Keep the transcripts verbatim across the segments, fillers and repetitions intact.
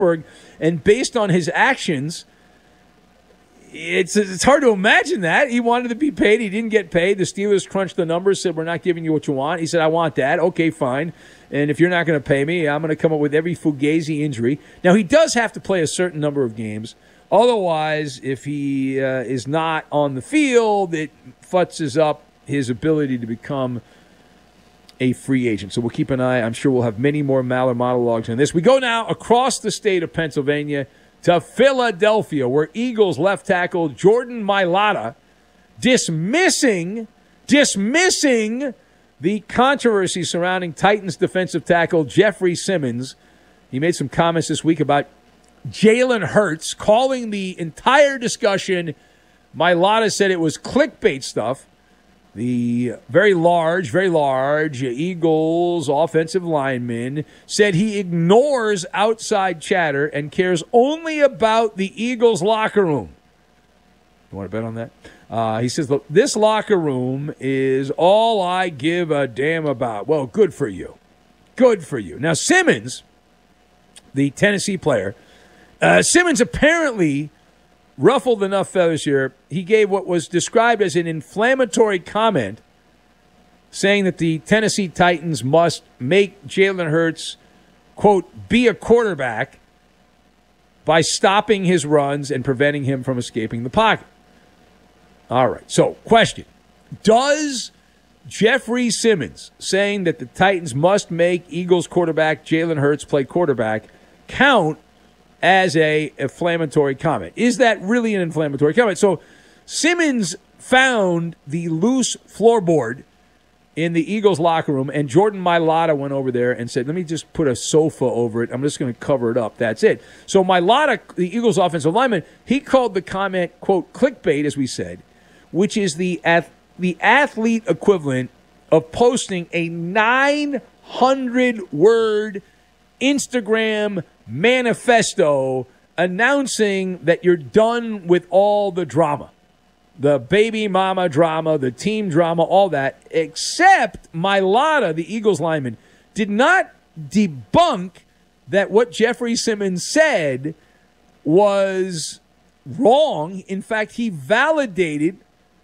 And based on his actions, it's it's hard to imagine that. He wanted to be paid. He didn't get paid. The Steelers crunched the numbers, said, we're not giving you what you want. He said, I want that. Okay, fine. And if you're not going to pay me, I'm going to come up with every Fugazi injury. Now, he does have to play a certain number of games. Otherwise, if he uh, is not on the field, it futzes up his ability to become a free agent. So we'll keep an eye. I'm sure we'll have many more Maller monologues on this. We go now across the state of Pennsylvania to Philadelphia, where Eagles left tackle Jordan Mailata dismissing, dismissing the controversy surrounding Titans defensive tackle Jeffrey Simmons. He made some comments this week about Jalen Hurts, calling the entire discussion, Mailata said it was clickbait stuff. The very large, very large Eagles offensive lineman said he ignores outside chatter and cares only about the Eagles locker room. You want to bet on that? Uh, he says, look, this locker room is all I give a damn about. Well, good for you. Good for you. Now, Simmons, the Tennessee player, uh, Simmons apparently ruffled enough feathers here. He gave what was described as an inflammatory comment saying that the Tennessee Titans must make Jalen Hurts, quote, be a quarterback by stopping his runs and preventing him from escaping the pocket. All right, so question. Does Jeffrey Simmons saying that the Titans must make Eagles quarterback Jalen Hurts play quarterback count as a inflammatory comment? Is that really an inflammatory comment? So Simmons found the loose floorboard in the Eagles locker room, and Jordan Mailata went over there and said, let me just put a sofa over it. I'm just going to cover it up. That's it. So Mailata, the Eagles offensive lineman, he called the comment, quote, clickbait, as we said, which is the ath- the athlete equivalent of posting a nine hundred word Instagram manifesto announcing that you're done with all the drama, the baby mama drama, the team drama, all that, except Mailata, the Eagles lineman, did not debunk that what Jeffrey Simmons said was wrong. In fact, he validated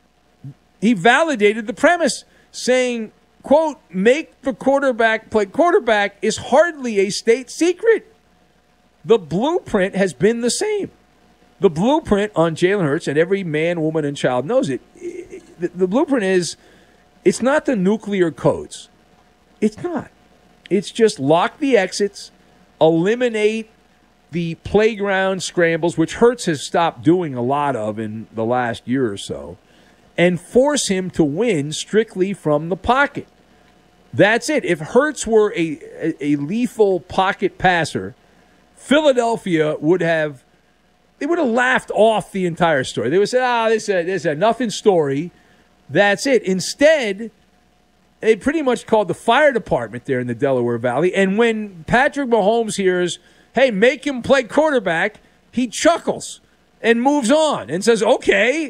he validated the premise, saying, quote, make the quarterback play quarterback is hardly a state secret. The blueprint has been the same. The blueprint on Jalen Hurts, and every man, woman, and child knows it, the, the blueprint is, it's not the nuclear codes. It's not. It's just lock the exits, eliminate the playground scrambles, which Hurts has stopped doing a lot of in the last year or so, and force him to win strictly from the pocket. That's it. If Hurts were a, a, a lethal pocket passer, Philadelphia would have they would have laughed off the entire story. They would say, ah, this is this is a nothing story. That's it. Instead, they pretty much called the fire department there in the Delaware Valley. And when Patrick Mahomes hears, hey, make him play quarterback, he chuckles and moves on and says, okay,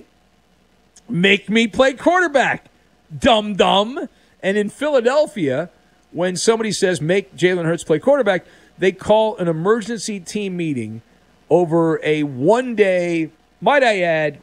make me play quarterback, dum-dum. And in Philadelphia, when somebody says make Jalen Hurts play quarterback, they call an emergency team meeting over a one-day, might I add,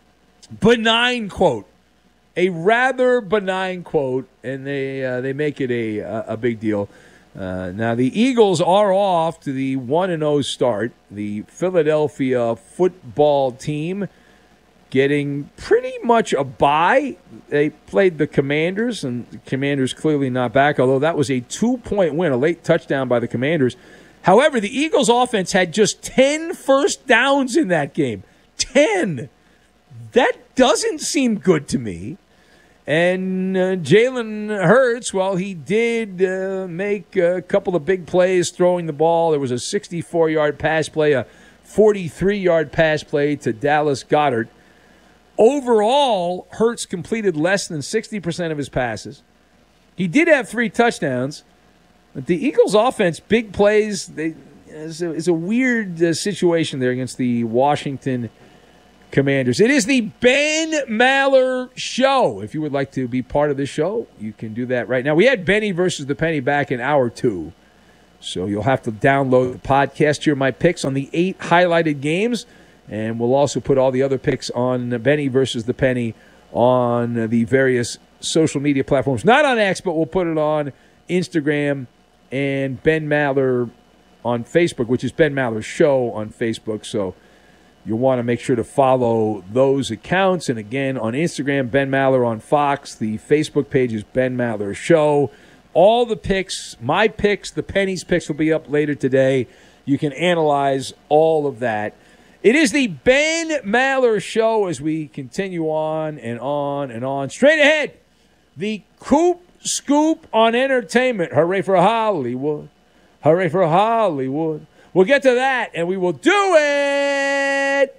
benign quote. A rather benign quote, and they uh, they make it a, a big deal. Uh, now, the Eagles are off to the one and oh start. The Philadelphia football team getting pretty much a bye. They played the Commanders, and the Commanders clearly not back, although that was a two-point win, a late touchdown by the Commanders. However, the Eagles' offense had just ten first downs in that game. ten! That doesn't seem good to me. And uh, Jalen Hurts, well, he did uh, make a couple of big plays throwing the ball. There was a sixty-four yard pass play, a forty-three yard pass play to Dallas Goedert. Overall, Hurts completed less than sixty percent of his passes. He did have three touchdowns. But the Eagles' offense, big plays, they, it's, a, it's a weird uh, situation there against the Washington Commanders. It is the Ben Maller Show. If you would like to be part of this show, you can do that right now. We had Benny versus the Penny back in hour two. So you'll have to download the podcast, hear my picks on the eight highlighted games, and we'll also put all the other picks on Benny versus the Penny on the various social media platforms. Not on X, but we'll put it on Instagram and Ben Maller on Facebook, which is Ben Maller's Show on Facebook. So you'll want to make sure to follow those accounts. And again, on Instagram, Ben Maller on Fox. The Facebook page is Ben Maller Show. All the picks, my picks, the Penny's picks will be up later today. You can analyze all of that. It is the Ben Maller Show as we continue on and on and on. Straight ahead, the Coop Scoop on entertainment. Hooray for Hollywood. Hooray for Hollywood. We'll get to that, and we will do it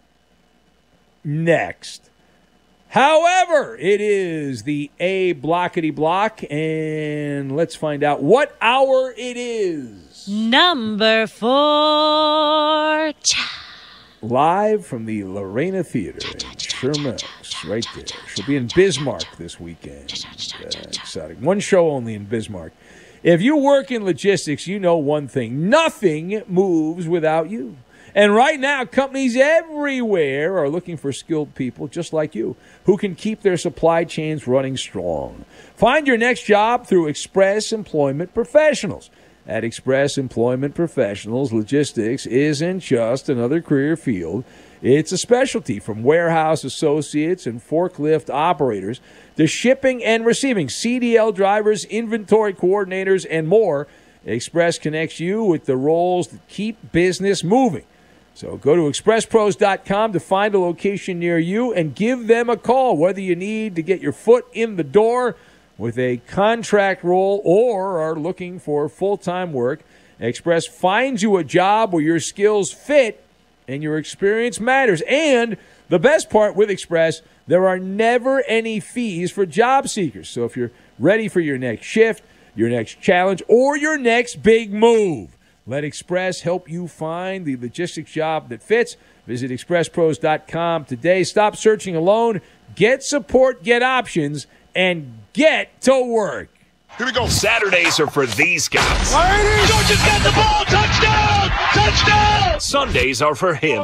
next. However, it is the A blockety block, and let's find out what hour it is. Number four. Live from the Lorena Theater in Sherman Oaks, right there. She'll be in Bismarck this weekend. Uh, exciting. One show only in Bismarck. If you work in logistics, you know one thing. Nothing moves without you. And right now, companies everywhere are looking for skilled people just like you who can keep their supply chains running strong. Find your next job through Express Employment Professionals. At Express Employment Professionals, logistics isn't just another career field. It's a specialty, from warehouse associates and forklift operators to shipping and receiving, C D L drivers, inventory coordinators, and more. Express connects you with the roles that keep business moving. So go to express pros dot com to find a location near you and give them a call, whether you need to get your foot in the door with a contract role or are looking for full-time work. Express finds you a job where your skills fit and your experience matters. And the best part with Express, there are never any fees for job seekers. So if you're ready for your next shift, your next challenge, or your next big move, let Express help you find the logistics job that fits. Visit express pros dot com today. Stop searching alone. Get support, get options, and get to work. Here we go. Saturdays are for these guys. Georgia's got the ball. Touchdown! Touchdown! Sundays are for him.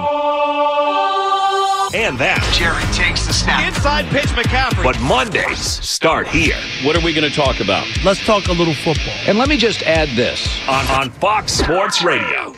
And that. Jerry takes the snap. Inside pitch, McCaffrey. But Mondays start here. What are we going to talk about? Let's talk a little football. And let me just add this. On, on Fox Sports Radio.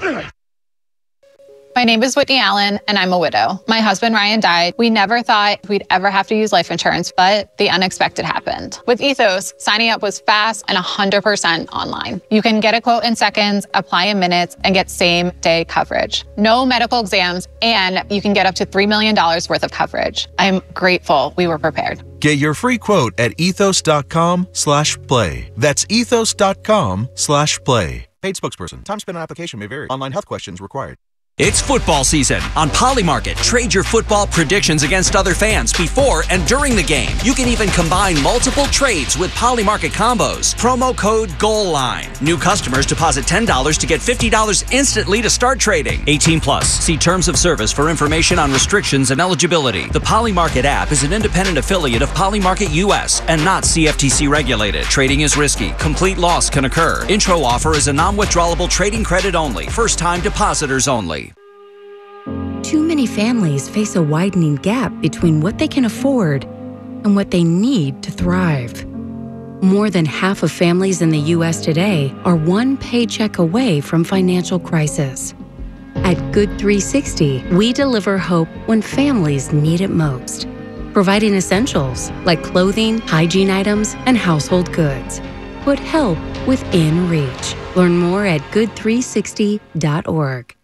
My name is Whitney Allen, and I'm a widow. My husband, Ryan, died. We never thought we'd ever have to use life insurance, but the unexpected happened. With Ethos, signing up was fast and one hundred percent online. You can get a quote in seconds, apply in minutes, and get same-day coverage. No medical exams, and you can get up to three million dollars worth of coverage. I'm grateful we were prepared. Get your free quote at ethos.com slash play. That's ethos.com slash play. Paid spokesperson. Time spent on application may vary. Online health questions required. It's football season. On Polymarket, trade your football predictions against other fans before and during the game. You can even combine multiple trades with Polymarket combos. Promo code GOALLINE. New customers deposit ten dollars to get fifty dollars instantly to start trading. eighteen plus. See terms of service for information on restrictions and eligibility. The Polymarket app is an independent affiliate of Polymarket U S and not C F T C regulated. Trading is risky. Complete loss can occur. Intro offer is a non-withdrawable trading credit only. First-time depositors only. Too many families face a widening gap between what they can afford and what they need to thrive. More than half of families in the U S today are one paycheck away from financial crisis. At Good three sixty, we deliver hope when families need it most, providing essentials like clothing, hygiene items, and household goods. Put help within reach. Learn more at good three sixty dot org.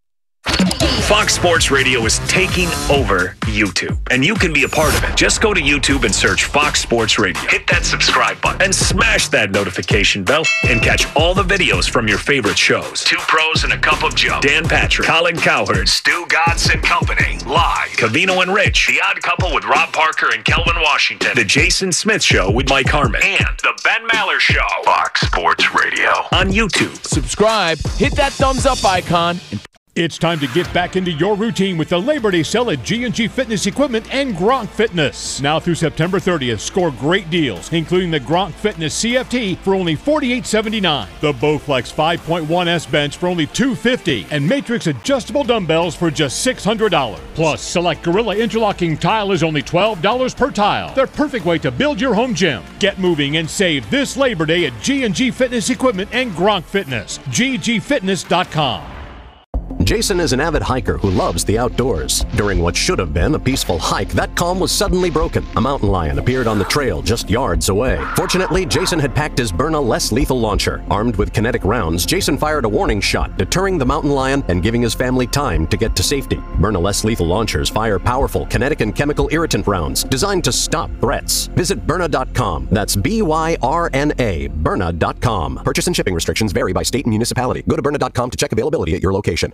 Fox Sports Radio is taking over YouTube, and you can be a part of it. Just go to YouTube and search Fox Sports Radio. Hit that subscribe button and smash that notification bell and catch all the videos from your favorite shows. Two Pros and a Cup of Joe, Dan Patrick, Colin Cowherd, Stu Gatz and Company, live. Covino and Rich, The Odd Couple with Rob Parker and Kelvin Washington, The Jason Smith Show with Mike Harmon, and The Ben Maller Show. Fox Sports Radio on YouTube. Subscribe, hit that thumbs up icon, and It's time to get back into your routine with the Labor Day sale at G and G Fitness Equipment and Gronk Fitness. Now through September thirtieth, score great deals, including the Gronk Fitness C F T for only forty-eight seventy-nine, the Bowflex five point one S bench for only two fifty, and Matrix adjustable dumbbells for just six hundred dollars. Plus, select Gorilla interlocking tile is only twelve dollars per tile. The perfect way to build your home gym. Get moving and save this Labor Day at G and G Fitness Equipment and Gronk Fitness. G G fitness dot com. Jason is an avid hiker who loves the outdoors. During what should have been a peaceful hike, that calm was suddenly broken. A mountain lion appeared on the trail just yards away. Fortunately, Jason had packed his Byrna less lethal launcher. Armed with kinetic rounds, Jason fired a warning shot, deterring the mountain lion and giving his family time to get to safety. Byrna less lethal launchers fire powerful kinetic and chemical irritant rounds designed to stop threats. Visit Byrna dot com. That's B Y R N A, Byrna dot com. Purchase and shipping restrictions vary by state and municipality. Go to Byrna dot com to check availability at your location.